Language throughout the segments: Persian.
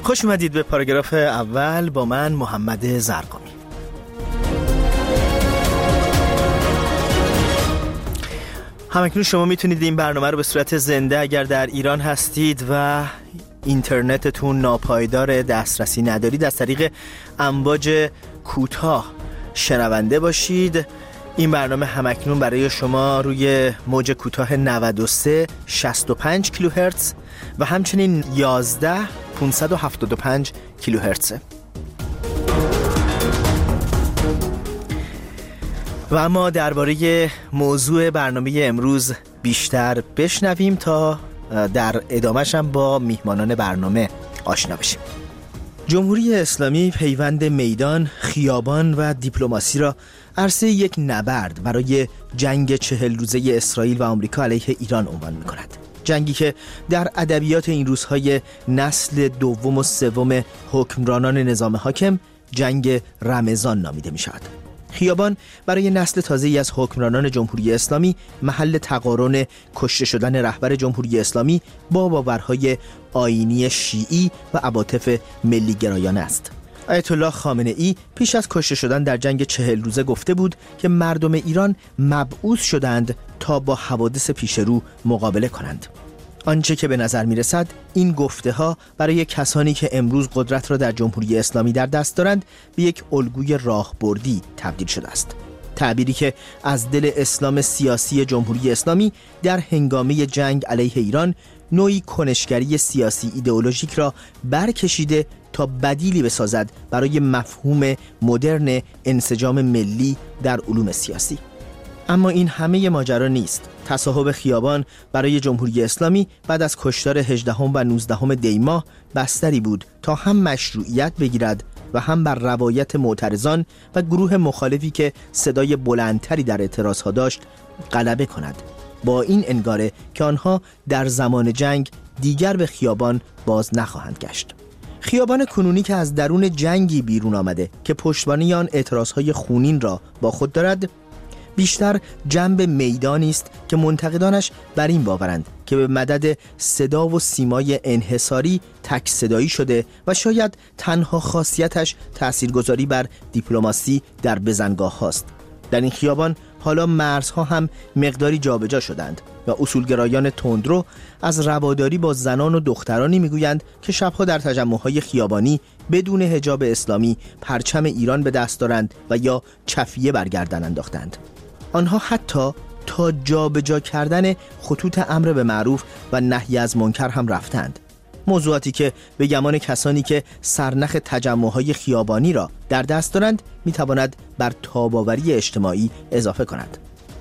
خوش اومدید به پاراگراف اول با من محمد زرقامی. همکنون شما میتونید این برنامه رو به صورت زنده اگر در ایران هستید و اینترنتتون ناپایدار، دسترسی ندارید، از طریق امواج کوتاه شنونده باشید. این برنامه همکنون برای شما روی موج کوتاه 93 65 کیلوهرتز و همچنین 11 575 کیلوهرتز. و اما درباره موضوع برنامه امروز بیشتر بشنویم تا در ادامه‌ش هم با میهمانان برنامه آشنا بشیم. جمهوری اسلامی پیوند میدان، خیابان و دیپلماسی را عرصه یک نبرد برای جنگ 40 روزه اسرائیل و آمریکا علیه ایران عنوان می‌کند. جنگی که در ادبیات این روزهای نسل دوم و سوم حکمرانان نظام حاکم جنگ رمضان نامیده می‌شود. خیابان برای نسل تازه‌ای از حکمرانان جمهوری اسلامی محل تقارن کشته شدن رهبر جمهوری اسلامی با باورهای آیینی شیعی و عواطف ملی گرایانه است. آیت الله خامنه ای پیش از کشته شدن در جنگ 40 روزه گفته بود که مردم ایران مبعوث شدند تا با حوادث پیش رو مقابله کنند. آنچه که به نظر می رسد این گفته ها برای کسانی که امروز قدرت را در جمهوری اسلامی در دست دارند به یک الگوی راهبردی تبدیل شده است. تعبیری که از دل اسلام سیاسی جمهوری اسلامی در هنگامه جنگ علیه ایران نوعی کنشگری سیاسی ایدئولوژیک را برکشیده تا بدیلی بسازد برای مفهوم مدرن انسجام ملی در علوم سیاسی. اما این همه ماجرا نیست. تصاحب خیابان برای جمهوری اسلامی بعد از کشتار 18 و 19 دی ماه بستری بود تا هم مشروعیت بگیرد و هم بر روایت معترضان و گروه مخالفی که صدای بلندتری در اعتراضها داشت غلبه کند، با این انگاره که آنها در زمان جنگ دیگر به خیابان باز نخواهند گشت. خیابان کنونی که از درون جنگی بیرون آمده که پشتوانه آن اعتراضهای خونین را با خود دارد، بیشتر جنب میدانی است که منتقدانش بر این باورند که به مدد صدا و سیمای انحصاری تک صدایی شده و شاید تنها خاصیتش تاثیرگذاری بر دیپلماسی در بزنگاه هاست. در این خیابان حالا مرزها هم مقداری جابجا شدند و اصولگرایان تندرو از رواداری با زنان و دخترانی میگویند که شبها در تجمعهای خیابانی بدون حجاب اسلامی پرچم ایران به دست دارند و یا چفیه بر گردن انداختند. آنها حتی تا جابجا کردن خطوط امر به معروف و نهی از منکر هم رفتند. موضوعاتی که به گمان کسانی که سرنخ تجمعهای خیابانی را در دست دارند میتواند بر تاب‌آوری اجتماعی اضافه کند.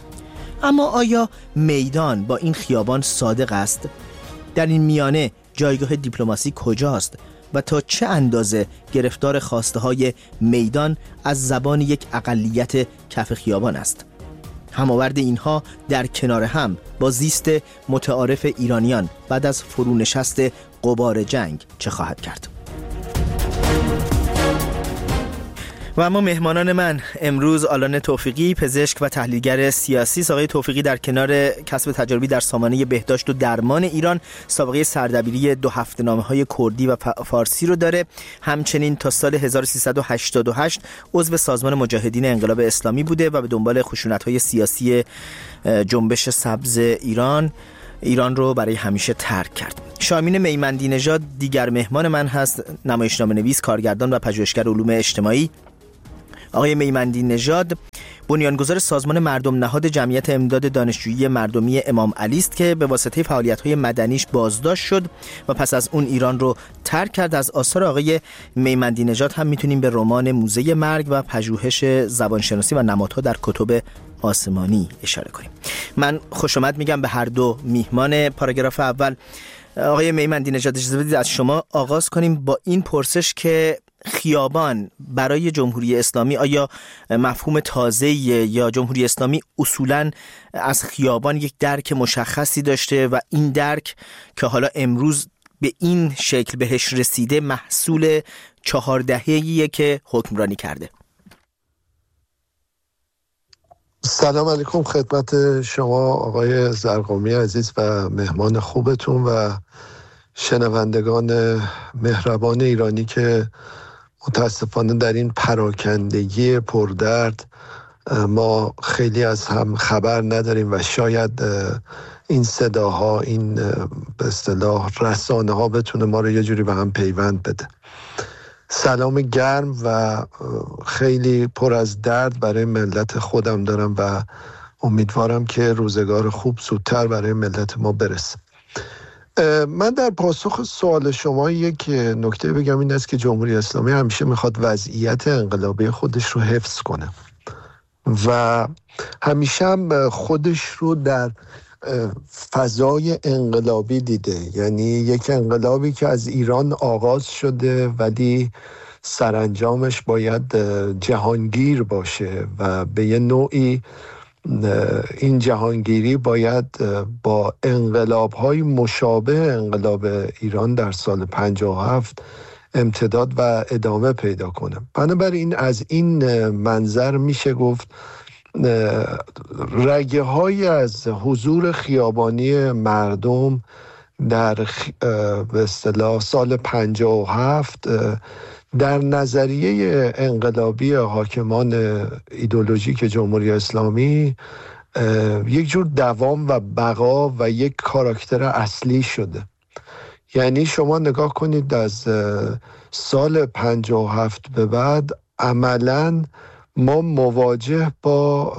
اما آیا میدان با این خیابان صادق است؟ در این میانه جایگاه دیپلماسی کجاست و تا چه اندازه گرفتار خواسته‌های میدان از زبان یک اقلیت کف خیابان است؟ هماورد اینها در کنار هم با زیست متعارف ایرانیان بعد از فرونشست غبار جنگ چه خواهد کرد؟ و اما مهمانان من امروز آلان توفیقی، پزشک و تحلیلگر سیاسی. آقای توفیقی در کنار کسب تجربی در سامانه بهداشت و درمان ایران سابقه سردبیری 2 هفته‌نامه‌های کردی و فارسی رو داره. همچنین تا سال 1388 عضو سازمان مجاهدین انقلاب اسلامی بوده و به دنبال خشونت‌های سیاسی جنبش سبز ایران رو برای همیشه ترک کرد. شامین میمندی نژاد دیگر مهمان من هست، نمایشنامه‌نویس، کارگردان و پژوهشگر علوم اجتماعی. آقای میمندی نژاد بنیانگذار سازمان مردم نهاد جمعیت امداد دانشجویی مردمی امام علی است که به واسطه فعالیت‌های مدنیش بازداشت شد و پس از اون ایران رو ترک کرد. از آثار آقای میمندی نژاد هم میتونیم به رمان موزه مرگ و پژوهش زبانشناسی و نمادها در کتب آسمانی اشاره کنیم. من خوش آمد میگم به هر دو میهمان پاراگراف اول. آقای میمندی نژاد اجازه بدید از شما آغاز کنیم با این پرسش که خیابان برای جمهوری اسلامی آیا مفهوم تازه‌ایه یا جمهوری اسلامی اصولاً از خیابان یک درک مشخصی داشته و این درک که حالا امروز به این شکل بهش رسیده محصول 4 دهه‌ایه که حکمرانی کرده؟ سلام علیکم خدمت شما آقای زرقامی عزیز و مهمان خوبتون و شنوندگان مهربان ایرانی که متاسفانه در این پراکندگی پردرد ما خیلی از هم خبر نداریم و شاید این صداها، این به اصطلاح رسانه ها بتونه ما رو یه جوری به هم پیوند بده. سلام گرم و خیلی پر از درد برای ملت خودم دارم و امیدوارم که روزگار خوب زودتر برای ملت ما برسه. من در پاسخ سوال شما یک نکته بگم، این است که جمهوری اسلامی همیشه میخواد وضعیت انقلابی خودش رو حفظ کنه و همیشه هم خودش رو در فضای انقلابی دیده، یعنی یک انقلابی که از ایران آغاز شده ولی سرانجامش باید جهانگیر باشه و به یه نوعی این جهانگیری باید با انقلاب‌های مشابه انقلاب ایران در سال 57 امتداد و ادامه پیدا کنه. بنابراین از این منظر میشه گفت رگه های از حضور خیابانی مردم در به اصطلاح سال 57 در نظریه انقلابی حاکمان ایدئولوژیک جمهوری اسلامی یک جور دوام و بقا و یک کاراکتر اصلی شده. یعنی شما نگاه کنید از سال 57 به بعد عملاً ما مواجه با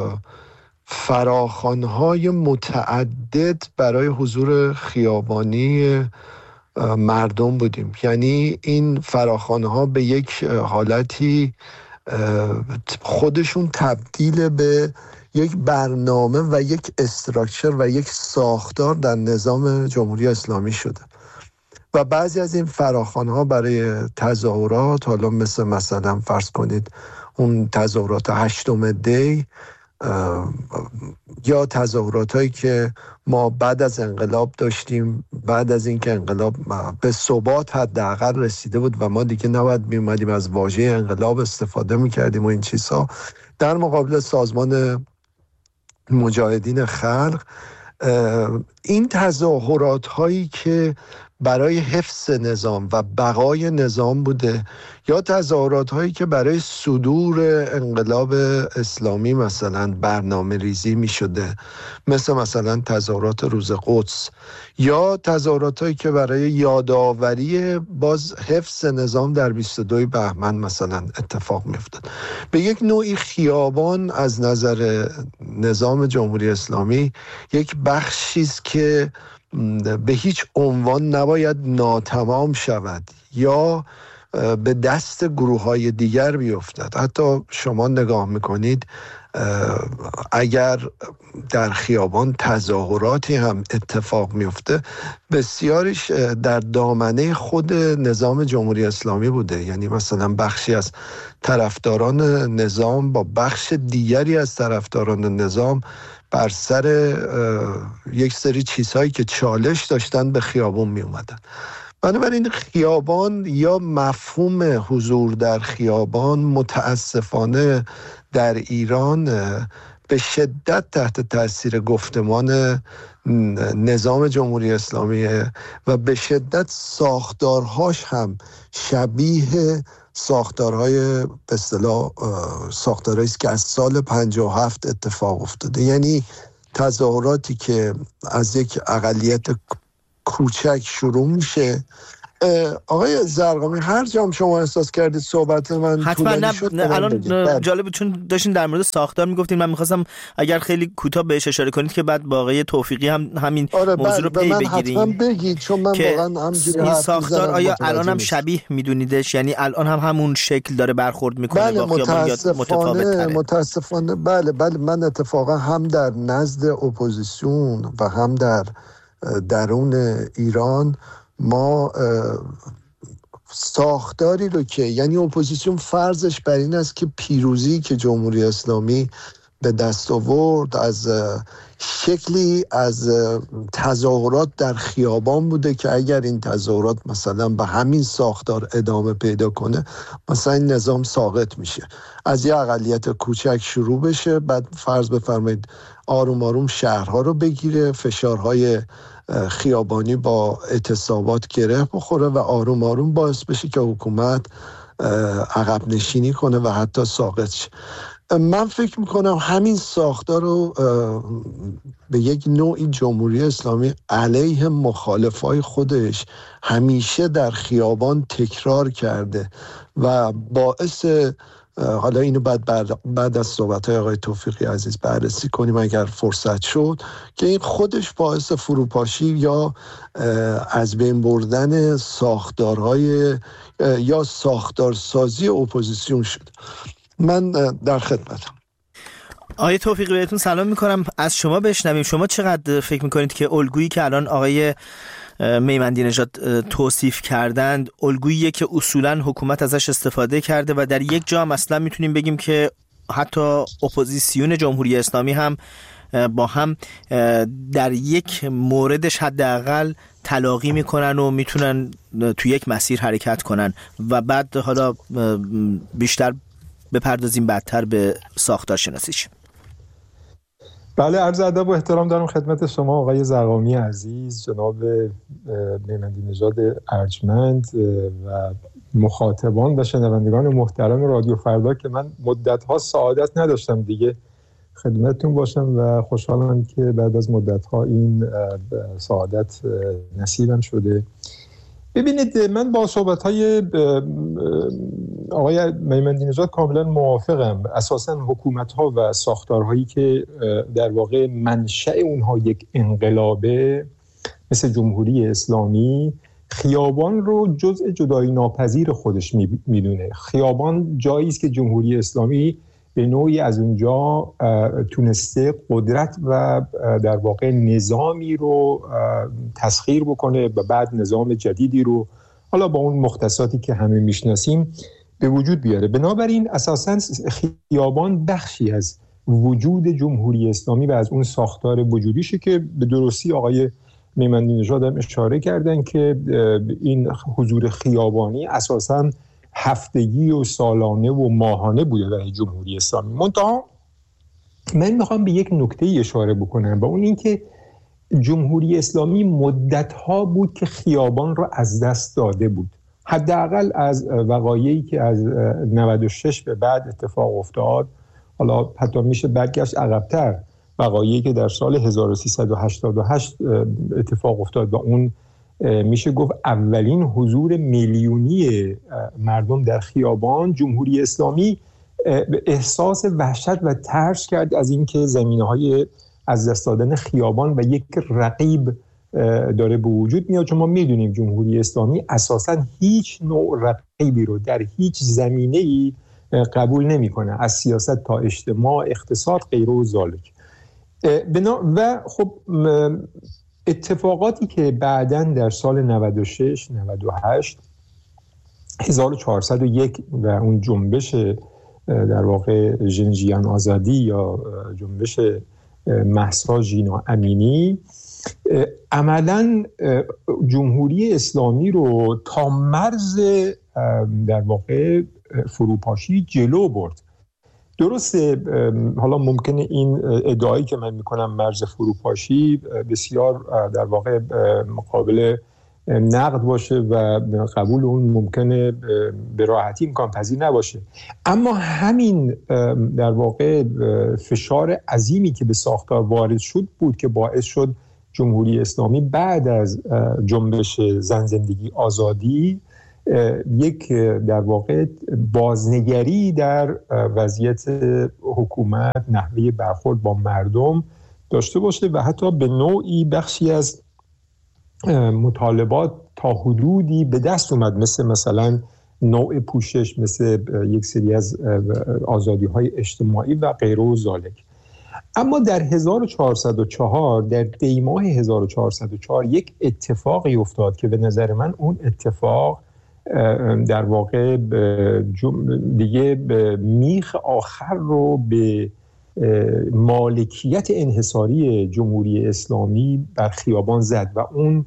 فراخوان‌های متعدد برای حضور خیابانی مردم بودیم. یعنی این فراخوان‌ها به یک حالتی خودشون تبدیل به یک برنامه و یک استراکچر و یک ساختار در نظام جمهوری اسلامی شده و بعضی از این فراخوان‌ها برای تظاهرات، حالا مثلا فرض کنید اون تظاهرات 8 دی یا تظاهرات هایی که ما بعد از انقلاب داشتیم، بعد از اینکه انقلاب به ثبات حداقل رسیده بود و ما دیگه نباید می‌اومدیم از واژه انقلاب استفاده می‌کردیم و این چیزها، در مقابل سازمان مجاهدین خلق این تظاهرات هایی که برای حفظ نظام و بقای نظام بوده یا تظاهرات هایی که برای صدور انقلاب اسلامی مثلا برنامه ریزی می شده، مثلا تظاهرات روز قدس یا تظاهرات هایی که برای یادآوری باز حفظ نظام در 22 بهمن مثلا اتفاق می افتاد. به یک نوعی خیابان از نظر نظام جمهوری اسلامی یک بخشی است که به هیچ عنوان نباید ناتمام شود یا به دست گروه‌های دیگر بیفتد. حتی شما نگاه میکنید اگر در خیابان تظاهراتی هم اتفاق میفته بسیاریش در دامنه خود نظام جمهوری اسلامی بوده. یعنی مثلا بخشی از طرفداران نظام با بخش دیگری از طرفداران نظام بر سر یک سری چیزهایی که چالش داشتن به خیابان می اومدن. بنابراین خیابان یا مفهوم حضور در خیابان متاسفانه در ایران به شدت تحت تاثیر گفتمان نظام جمهوری اسلامی و به شدت ساختارهاش هم شبیه ساختارهای به اصطلاح ساختارهایی است که از سال 57 اتفاق افتاده. یعنی تظاهراتی که از یک اقلیت کوچک شروع میشه. آقای زرقامی هر جام شما احساس کردید صحبت من حتما نه الان جالب چون داشتین در مورد ساختار میگفتین، من میخواستم اگر خیلی کوتاه بهش اشاره کنید که بعد با آقای توفیقی هم همین موضوع رو پی بگیریم. حتما بگید چون من واقعا این ساختار آیا الان هم شبیه میدونیدش؟ یعنی الان هم همون شکل داره برخورد میکنه با خیابان یا متفاوت تره؟ متاسفانه بله من اتفاقا هم در نزد اپوزیسیون و هم در درون ایران ما ساختاری رو که یعنی اپوزیسیون فرضش بر این است که پیروزی که جمهوری اسلامی به دست آورد از شکلی از تظاهرات در خیابان بوده که اگر این تظاهرات مثلا به همین ساختار ادامه پیدا کنه، مثلا این نظام ساقط میشه، از یه اقلیت کوچک شروع بشه، بعد فرض بفرمایید آروم آروم شهرها رو بگیره، فشارهای خیابانی با اعتصابات گره بخوره و آروم آروم باعث بشه که حکومت عقب نشینی کنه و حتی ساقط شه. من فکر میکنم همین ساختار رو به یک نوعی جمهوری اسلامی علیه مخالفای خودش همیشه در خیابان تکرار کرده و باعث، حالا اینو بعد از صحبت‌های آقای توفیقی عزیز بررسی کنیم اگر فرصت شد، که این خودش باعث فروپاشی یا از بین بردن ساختارهای یا ساختارسازی اپوزیسیون شد. من در خدمتم. آقای توفیقی بهتون سلام میکنم، از شما بشنویم. شما چقدر فکر میکنید که الگویی که الان آقای میمندی نژاد توصیف کردند الگوییه که اصولا حکومت ازش استفاده کرده و در یک جا هم اصلا میتونیم بگیم که حتی اپوزیسیون جمهوری اسلامی هم با هم در یک موردش حداقل تلاقی میکنن و میتونن تو یک مسیر حرکت کنن و بعد حالا بیشتر بپردازیم بعدتر به ساختار شناسیش. بله، عرض ادب و احترام دارم خدمت شما آقای زغامی عزیز، جناب میمندی نژاد ارجمند و مخاطبان و شنوندگان محترم رادیو فردا که من مدت‌ها سعادت نداشتم دیگه خدمتتون باشم و خوشحالم که بعد از مدت‌ها این سعادت نصیبم شده. ببینید، من با صحبت‌های آقای میمندی نژاد کاملا موافقم. اساساً حکومت‌ها و ساختارهایی که در واقع منشأ اونها یک انقلابه مثل جمهوری اسلامی، خیابان رو جزء جدایی ناپذیر خودش میدونه. خیابان جایی است که جمهوری اسلامی به نوعی از اونجا تونسته قدرت و در واقع نظامی رو تسخیر بکنه و بعد نظام جدیدی رو حالا با اون مختصاتی که همه میشناسیم به وجود بیاره. بنابراین اساساً خیابان بخشی از وجود جمهوری اسلامی و از اون ساختار وجودیشه که به درستی آقای میمندی نژاد هم اشاره کردن که این حضور خیابانی اساساً هفتگی و سالانه و ماهانه بوده برای جمهوری اسلامی. منتها من میخوام به یک نکته اشاره بکنم و اون این که جمهوری اسلامی مدت‌ها بود که خیابان رو از دست داده بود. حداقل از وقایعی که از 96 به بعد اتفاق افتاد، حالا حتی میشه برگشت عقب‌تر، وقایعی که در سال 1388 اتفاق افتاد و اون میشه گفت اولین حضور میلیونی مردم در خیابان، جمهوری اسلامی احساس وحشت و ترس کرد از اینکه زمینه‌های از دست دادن خیابان و یک رقیب داره به وجود میاد. چون ما میدونیم جمهوری اسلامی اساساً هیچ نوع رقیبی رو در هیچ زمینه‌ای قبول نمی‌کنه، از سیاست تا اجتماع، اقتصاد، غیره و ذالک. و خب اتفاقاتی که بعداً در سال 96 98 1401 و اون جنبش در واقع ژنژیان آزادی یا جنبش مهسا ژینا امینی عملاً جمهوری اسلامی رو تا مرز در واقع فروپاشی جلو برد. درسته، حالا ممکنه این ادعایی که من میکنم مرز فروپاشی بسیار در واقع مقابل نقد باشه و قبول اون ممکنه به راحتی امکان پذیر نباشه، اما همین در واقع فشار عظیمی که به ساختار وارد شد بود که باعث شد جمهوری اسلامی بعد از جنبش زن زندگی آزادی یک در واقع بازنگری در وضعیت حکومت، نحوه برخورد با مردم داشته باشه و حتی به نوعی بخشی از مطالبات تا حدودی به دست اومد، مثلا نوع پوشش، مثل یک سری از آزادی‌های اجتماعی و غیره و ذالک. اما در 1404 در دی ماه 1404 یک اتفاقی افتاد که به نظر من اون اتفاق در واقع دیگه میخ آخر رو به مالکیت انحصاری جمهوری اسلامی بر خیابان زد و اون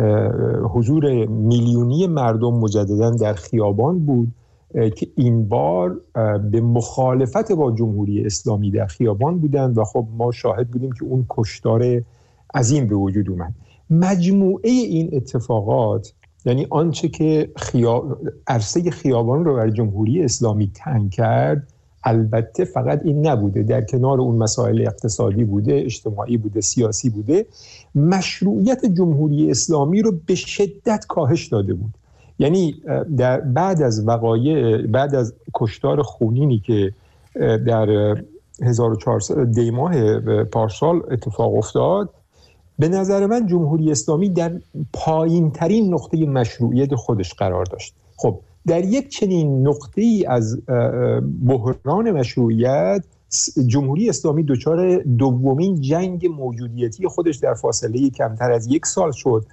حضور میلیونی مردم مجددا در خیابان بود که این بار به مخالفت با جمهوری اسلامی در خیابان بودند و خب ما شاهد بودیم که اون کشتار عظیم به وجود اومد. مجموعه این اتفاقات، یعنی آنچه که عرصه خیابان رو بر جمهوری اسلامی تنگ کرد، البته فقط این نبوده، در کنار اون مسائل اقتصادی بوده، اجتماعی بوده، سیاسی بوده، مشروعیت جمهوری اسلامی رو به شدت کاهش داده بود. یعنی بعد از کشتار خونینی که در 1400 دی ماه پارسال اتفاق افتاد، به نظر من جمهوری اسلامی در پایین ترین نقطه مشروعیت خودش قرار داشت. خب در یک چنین نقطه‌ای از بحران مشروعیت، جمهوری اسلامی دچار دومین جنگ موجودیتی خودش در فاصله کمتر از 1 سال شد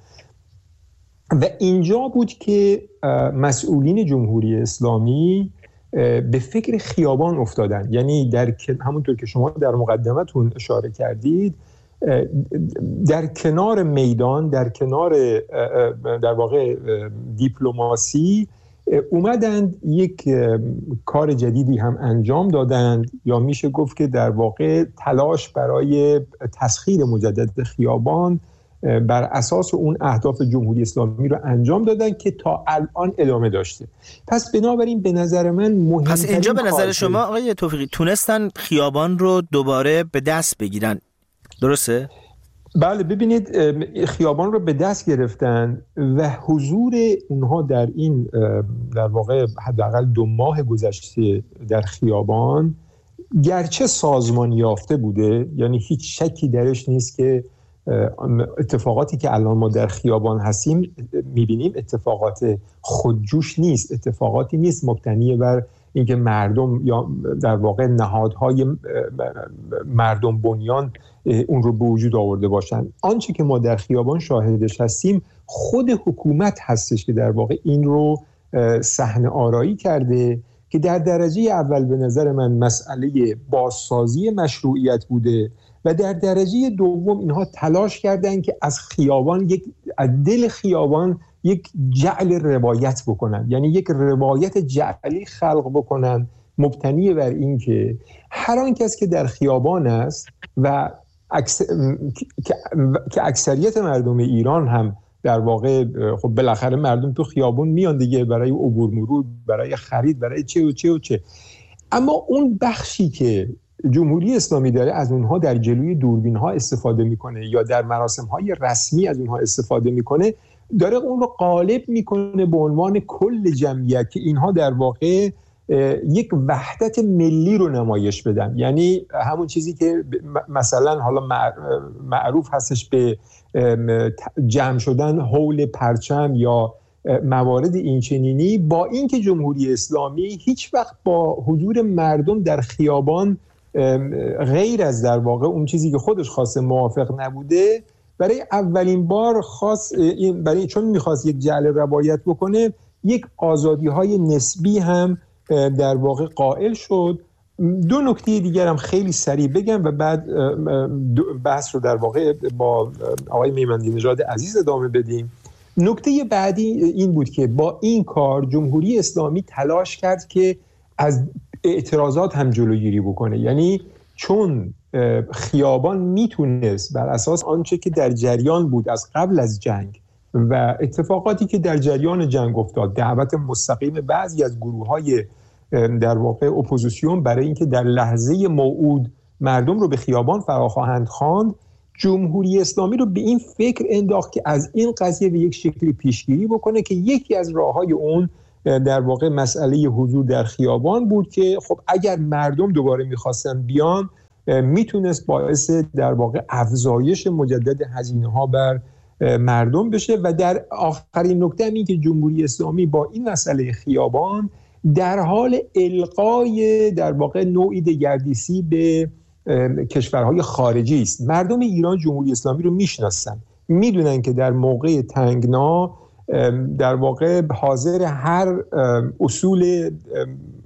و اینجا بود که مسئولین جمهوری اسلامی به فکر خیابان افتادن. یعنی همونطور که شما در مقدمتون اشاره کردید، در کنار میدان، در کنار در واقع دیپلماسی اومدند یک کار جدیدی هم انجام دادند، یا میشه گفت که در واقع تلاش برای تسخیر مجدد خیابان بر اساس اون اهداف جمهوری اسلامی رو انجام دادن که تا الان ادامه داشته. پس بنابراین به نظر من مهمترین، پس اینجا به نظر شما آقای توفیقی تونستن خیابان رو دوباره به دست بگیرن، درسته؟ بله، ببینید خیابان رو به دست گرفتن و حضور اونها در این در واقع حداقل 2 ماه گذشته در خیابان گرچه سازمان یافته بوده، یعنی هیچ شکی درش نیست که اتفاقاتی که الان ما در خیابان هستیم میبینیم اتفاقات خودجوش نیست، اتفاقاتی نیست مبتنی بر اینکه مردم یا در واقع نهادهای مردم بنیان اون رو به وجود آورده باشن. آنچه که ما در خیابان شاهدش هستیم خود حکومت هستش که در واقع این رو صحنه آرایی کرده، که در درجه اول به نظر من مسئله بازسازی مشروعیت بوده و در درجه دوم اینها تلاش کردن که از دل خیابان یک جعل روایت بکنن، یعنی یک روایت جعلی خلق بکنن مبتنی بر این که هر آن کس که در خیابان است و که اکثریت مردم ایران هم در واقع خب بالاخره مردم تو خیابون میان دیگه، برای عبور مرور، برای خرید، برای چه و چه و چه، اما اون بخشی که جمهوری اسلامی داره از اونها در جلوی دوربین‌ها استفاده میکنه یا در مراسم‌های رسمی از اونها استفاده میکنه، داره اون رو غالب میکنه به عنوان کل جمعیت که اینها در واقع یک وحدت ملی رو نمایش بدن. یعنی همون چیزی که مثلا حالا معروف هستش به جمع شدن حول پرچم یا موارد اینچنینی، با اینکه جمهوری اسلامی هیچ وقت با حضور مردم در خیابان غیر از در واقع اون چیزی که خودش خواسته موافق نبوده، برای اولین بار چون میخواست یک جعل روایت بکنه، یک آزادی‌های نسبی هم در واقع قائل شد. 2 نکته دیگر هم خیلی سریع بگم و بعد بحث رو در واقع با آقای میمندی نژاد عزیز ادامه بدیم. نکته بعدی این بود که با این کار جمهوری اسلامی تلاش کرد که از اعتراضات هم جلوگیری بکنه. یعنی چون خیابان میتونست بر اساس آنچه که در جریان بود از قبل از جنگ و اتفاقاتی که در جریان جنگ افتاد، دعوت مستقیم بعضی از گروه‌های در واقع اپوزیسیون برای اینکه در لحظه موعود مردم رو به خیابان فراخواهند خواند، جمهوری اسلامی رو به این فکر انداخت که از این قضیه به یک شکلی پیشگیری بکنه که یکی از راه‌های اون در واقع مسئله حضور در خیابان بود که خب اگر مردم دوباره می‌خواستن بیان میتونست باعث در واقع افزایش مجدد هزینه‌ها بر مردم بشه. و در آخرین نکته این که جمهوری اسلامی با این مسئله خیابان در حال القای در واقع نوعی دگردیسی به کشورهای خارجی است. مردم ایران جمهوری اسلامی رو میشناسن، میدونن که در موقع تنگنا در واقع حاضر هر اصول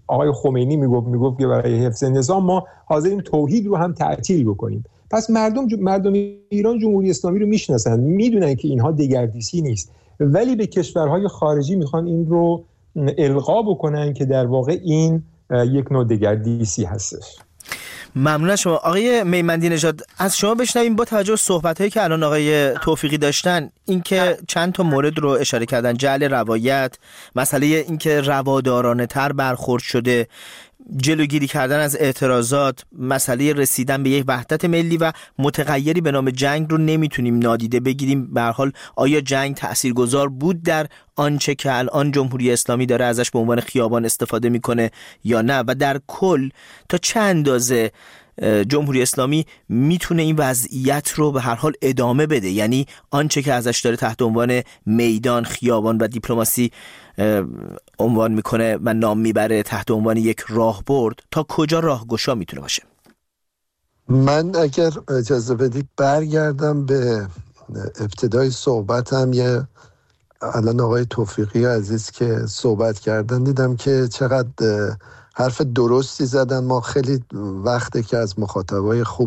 آقای خمینی میگفت که برای حفظ نظام ما حاضریم توحید رو هم تعطیل بکنیم. پس مردم ایران جمهوری اسلامی رو میشناسن، میدونن که اینها دگردیسی نیست، ولی به کشورهای خارجی میخوان این رو القا بکنن که در واقع این یک نوع دگردیسی هستش. ممنون شما آقای میمندی نژاد. از شما بشنویم با توجه به صحبت‌هایی که الان آقای توفیقی داشتن، اینکه چند تا مورد رو اشاره کردن، جعل روایت، مسئله اینکه روادارانه تر برخورد شده، جلوگیری کردن از اعتراضات، مسئله رسیدن به یک وحدت ملی و متغیری به نام جنگ رو نمیتونیم نادیده بگیریم. به هر حال آیا جنگ تاثیرگذار بود در آنچه که الان جمهوری اسلامی داره ازش به عنوان خیابان استفاده میکنه یا نه؟ و در کل تا چه اندازه جمهوری اسلامی میتونه این وضعیت رو به هر حال ادامه بده؟ یعنی آنچه که ازش داره تحت عنوان میدان، خیابان و دیپلماسی عنوان میکنه و نام میبره تحت عنوان یک راهبرد، تا کجا راهگشا میتونه باشه؟ من اگر اجازه بدید برگردم به ابتدای صحبتم. الان آقای توفیقی عزیز که صحبت کردن دیدم که چقدر حرف درستی زدن. ما خیلی وقته که از مخاطبای خوب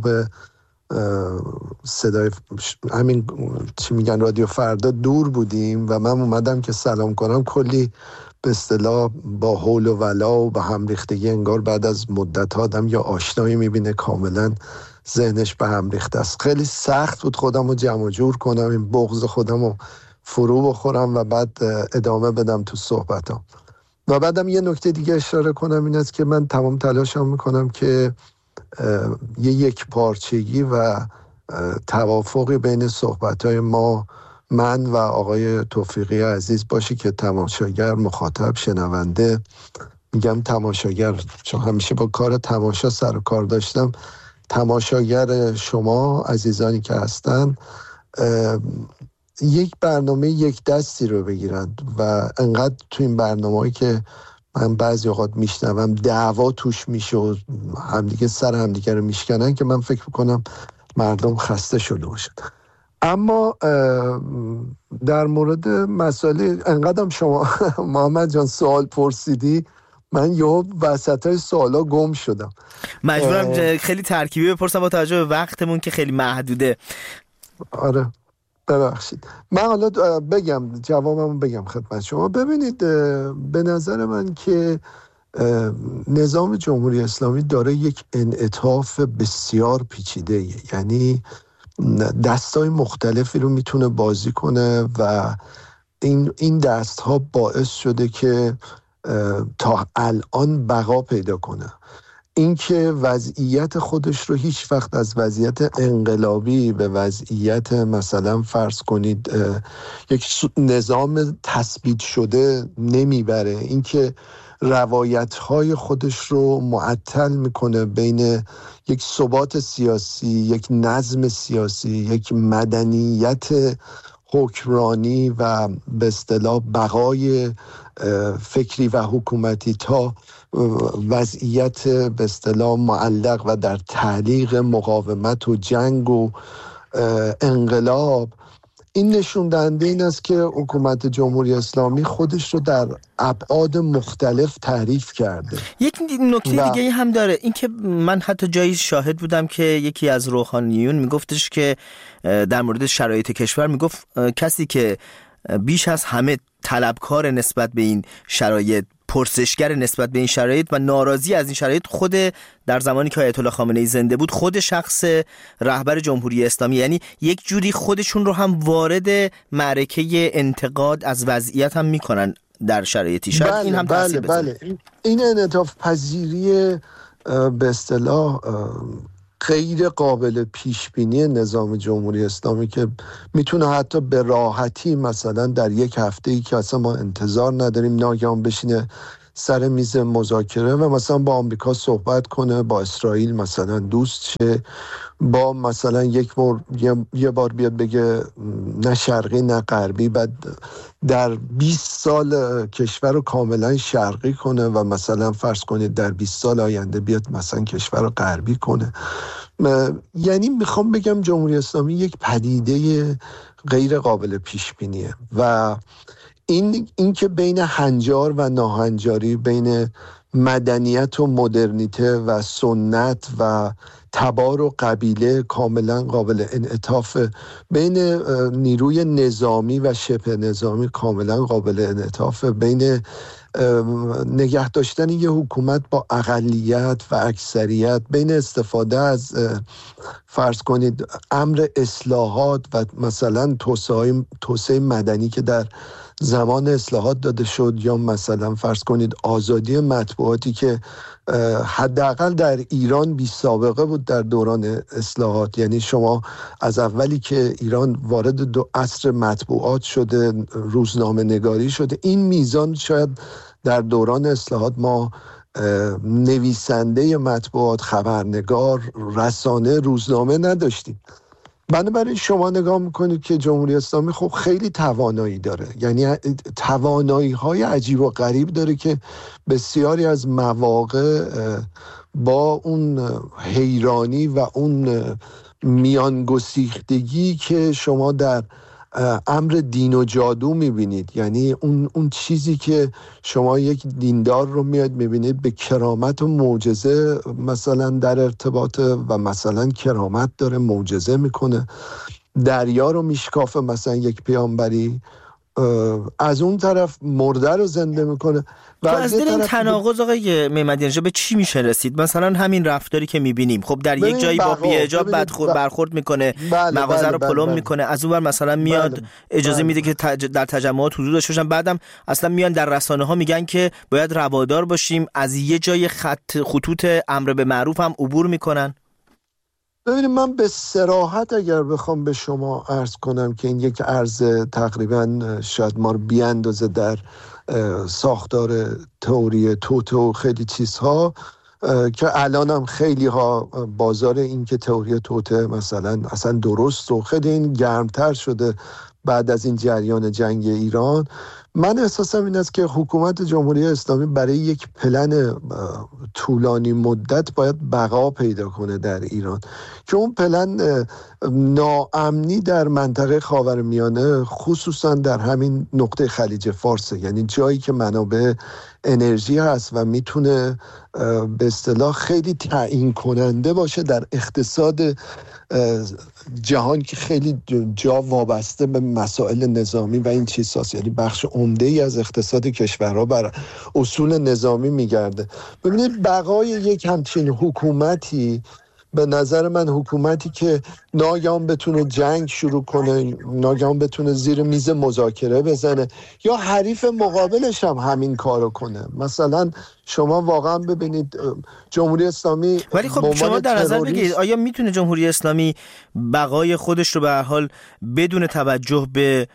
صدای همین چی میگن رادیو فردا دور بودیم و من اومدم که سلام کنم، کلی به اصطلاح با حول و ولا و با هم ریختگی انگار بعد از مدت آدم یا آشنایی میبینه کاملا ذهنش به هم ریخته است. خیلی سخت بود خودم رو جمع جور کنم، این بغض خودم رو فرو بخورم و بعد ادامه بدم تو صحبتام. و بعدم یه نکته دیگه اشاره کنم، این است که من تمام تلاشم میکنم که یک پارچگی و توافقی بین صحبت‌های من و آقای توفیقی عزیز باشه که تماشاگر، مخاطب، شنونده، میگم تماشاگر چون همیشه با کار تماشا سر و کار داشتم، تماشاگر شما عزیزانی که هستن یک برنامه یک دستی رو بگیرند و انقدر تو این برنامه‌ای که من بعضی اوقات میشنوم دعوا توش میشه و همدیگه سر همدیگه رو میشکنن که من فکر میکنم مردم خسته شده باشن. اما در مورد مسئله انقدرم شما محمد جان سوال پرسیدی، من یه وسطای سوالا گم شدم. مجبورم خیلی ترکیبی بپرسم با توجه به وقتمون که خیلی محدوده. آره ببخشید. من حالا بگم جوابمو بگم خدمت شما. ببینید به نظر من که نظام جمهوری اسلامی داره یک انعطاف بسیار پیچیده، یعنی دستای مختلفی رو میتونه بازی کنه و این دستها باعث شده که تا الان بقا پیدا کنه. اینکه وضعیت خودش رو هیچ وقت از وضعیت انقلابی به وضعیت مثلا فرض کنید یک نظام تثبیت شده نمیبره، اینکه روایت‌های خودش رو معطل میکنه بین یک ثبات سیاسی، یک نظم سیاسی، یک مدنیت حکمرانی و به اصطلاح بقای فکری و حکومتی تا وضعیت به اصطلاح معلق و در تعلیق مقاومت و جنگ و انقلاب. این نشون دهنده این است که حکومت جمهوری اسلامی خودش رو در ابعاد مختلف تعریف کرده. یک نکته دیگه هم داره، این که من حتی جایی شاهد بودم که یکی از روحانیون میگفتش که در مورد شرایط کشور میگفت کسی که بیش از همه طلبکار نسبت به این شرایط، پرسشگر نسبت به این شرایط و ناراضی از این شرایط، خود در زمانی که آیت الله خامنه‌ای زنده بود خود شخص رهبر جمهوری اسلامی، یعنی یک جوری خودشون رو هم وارد معرکه انتقاد از وضعیت هم میکنن در شرایطی. شاید این هم تاثیر بزنه. این انعطاف پذیری به اصطلاح غیر قابل پیش بینی نظام جمهوری اسلامی که میتونه حتی به راحتی مثلا در یک هفته‌ای که اصلا ما انتظار نداریم ناگهان بشینه سر میز مذاکره و مثلا با آمریکا صحبت کنه، با اسرائیل مثلا دوست شه، با مثلا یه بار بیاد بگه نه شرقی نه غربی، بعد در 20 سال کشور رو کاملا شرقی کنه و مثلا فرض کنید در 20 سال آینده بیاد مثلا کشور رو غربی کنه. یعنی میخوام بگم جمهوری اسلامی یک پدیده غیر قابل پیش بینیه و این که بین هنجار و ناهنجاری، بین مدنیت و مدرنیته و سنت و تبار و قبیله کاملا قابل انعطاف، بین نیروی نظامی و شبه نظامی کاملا قابل انعطاف، بین نگه داشتن یه حکومت با اقلیت و اکثریت، بین استفاده از فرض کنید امر اصلاحات و مثلا توسعه مدنی که در زمان اصلاحات داده شد، یا مثلا فرض کنید آزادی مطبوعاتی که حداقل در ایران بی سابقه بود در دوران اصلاحات. یعنی شما از اولی که ایران وارد دو عصر مطبوعات شده، روزنامه نگاری شده، این میزان شاید در دوران اصلاحات ما نویسنده مطبوعات، خبرنگار، رسانه، روزنامه نداشتیم. بنابراین شما نگاه میکنید که جمهوری اسلامی خب خیلی توانایی داره، یعنی توانایی های عجیب و غریب داره که بسیاری از مواقع با اون حیرانی و اون میانگسیختگی که شما در امر دین و جادو میبینید، یعنی اون چیزی که شما یک دیندار رو میاد میبینید به کرامت و معجزه مثلا در ارتباطه و مثلا کرامت داره، معجزه میکنه، دریا رو میشکافه مثلا یک پیامبری، از اون طرف مرده رو زنده میکنه. و از دل این تناقض آقای محمدی نژاد به چی میشه رسید؟ مثلا همین رفتاری که میبینیم، خب در یک جایی با بی‌حجاب برخورد میکنه، مغازه رو پلم میکنه، از اونور مثلا میاد اجازه میده که در تجمعات حضور داشته باشن، بعدم اصلا میان در رسانه ها میگن که باید روادار باشیم، از یه جای خطوط امر به معروف هم عبور میکنن. ببینید من به صراحت اگر بخوام به شما عرض کنم که این یک عرض تقریبا شاید ما رو بیاندازه در ساختار تئوری توته و خیلی چیزها که الان هم خیلی ها بازار این که تئوری توته مثلا اصلا درست و خیلی این گرمتر شده بعد از این جریان جنگ ایران. من احساسم این است که حکومت جمهوری اسلامی برای یک پلن طولانی مدت باید بقا پیدا کنه در ایران، که اون پلن ناامنی در منطقه خاورمیانه خصوصا در همین نقطه خلیج فارسه، یعنی جایی که منابع انرژی هست و میتونه به اصطلاح خیلی تعیین کننده باشه در اقتصاد جهان که خیلی جا وابسته به مسائل نظامی و این چیزاست، یعنی بخش عمده ای از اقتصاد کشورها بر اصول نظامی میگرده. ببینید بقای یک همچین حکومتی به نظر من حکومتی که ناگهان بتونه جنگ شروع کنه، ناگهان بتونه زیر میز مذاکره بزنه یا حریف مقابلش هم همین کارو کنه. مثلا شما واقعا ببینید جمهوری اسلامی، ولی خب شما در نظر بگیرید آیا میتونه جمهوری اسلامی بقای خودش رو به هر حال بدون توجه به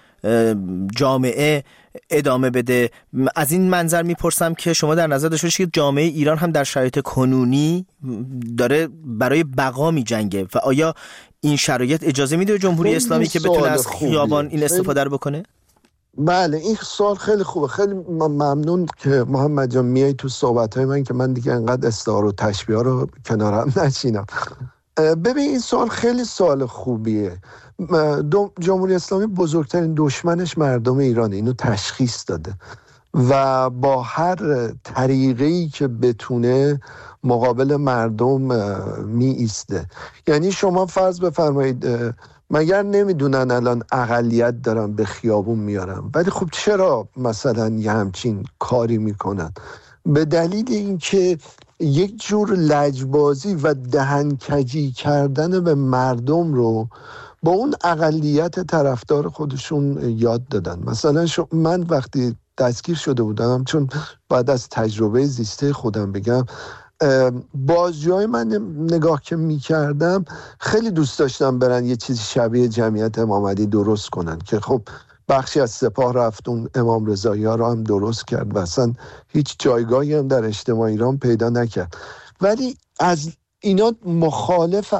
جامعه ادامه بده؟ از این منظر میپرسم که شما در نظر داشته باشید که جامعه ایران هم در شرایط کنونی داره برای بقا میجنگه و آیا این شرایط اجازه میده جمهوری اسلامی که بتونه از خیابان این استفاده رو بکنه؟ بله این سوال خیلی خوبه، خیلی ممنون که محمد جان میای تو صحبت‌های من که من دیگه انقدر استعاره و تشبیه رو کنارم نشینم. ببین این سوال خیلی سوال خوبیه. جمهوری اسلامی بزرگترین دشمنش مردم ایرانه، اینو تشخیص داده و با هر طریقه‌ای که بتونه مقابل مردم می ایسته. یعنی شما فرض بفرمایید مگر نمیدونن الان اقلیت دارن به خیابون میارن، ولی خب چرا مثلا یه همچین کاری میکنن؟ به دلیل اینکه یک جور لجبازی و دهنکجی کردن به مردم رو با اون اقلیت طرفدار خودشون یاد دادن. مثلا من وقتی دستگیر شده بودم، چون بعد از تجربه زیسته خودم بگم، بازجوهای من نگاه که میکردم خیلی دوست داشتم برن یه چیزی شبیه جمعیت امام علی درست کنن که خب بخشی از سپاه رفت اون امام رضایی ها رو هم درست کرد و اصلا هیچ جایگاهی هم در اجتماع ایران پیدا نکرد. ولی از اینا مخالف